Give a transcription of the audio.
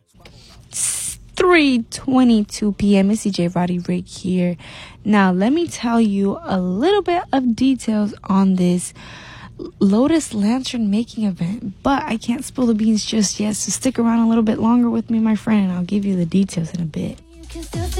3:22 p.m. It's CJ Roddy Rick here. Now, let me tell you a little bit of details on this Lotus Lantern making event, but I can't spill the beans just yet, so stick around a little bit longer with me, my friend, and I'll give you the details in a bit.